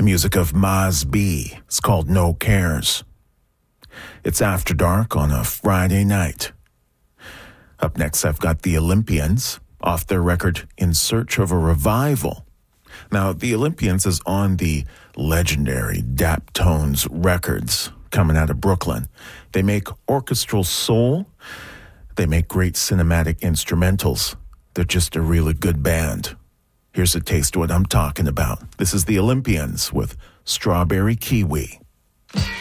The music of Maz B. It's called No Cares. It's After Dark on a Friday night. Up next, I've got the Olympians off their record In Search of a Revival. Now, the Olympians is on the legendary Daptones Records coming out of Brooklyn. They make orchestral soul. They make great cinematic instrumentals. They're just a really good band. Here's a taste of what I'm talking about. This is the Olympians with Strawberry Kiwi.